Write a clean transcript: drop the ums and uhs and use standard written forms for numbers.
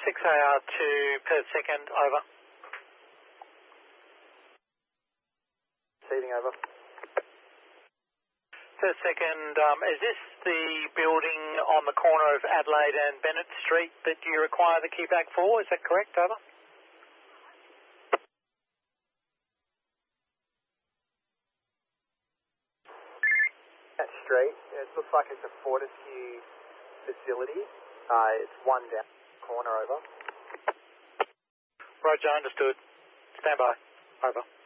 6AR2 per second, over. Receiving, over. Per second, is this the building on the corner of Adelaide and Bennett Street that you require the keyback for? Is that correct, over? That street, it looks like it's a Fortescue facility. It's one down corner, over. Roger, understood. Stand by. Over.